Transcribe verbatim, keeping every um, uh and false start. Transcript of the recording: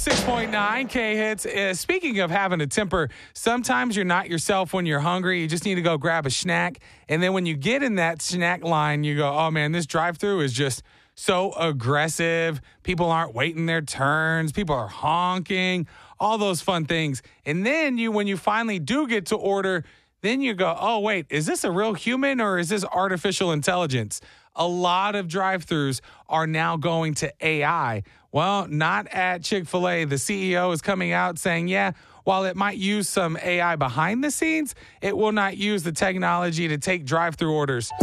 six point nine K-Hits. Uh, speaking of having a temper, sometimes you're not yourself when you're hungry. You just need to go grab a snack. And then when you get in that snack line, you go, oh, man, this drive-thru is just so aggressive. People aren't waiting their turns. People are honking, all those fun things. And then you, when you finally do get to order, then you go, oh, wait, is this a real human or is this artificial intelligence? A lot of drive-thrus are now going to A I. Well, not at Chick-fil-A. The C E O is coming out saying, yeah, while it might use some A I behind the scenes, it will not use the technology to take drive-thru orders.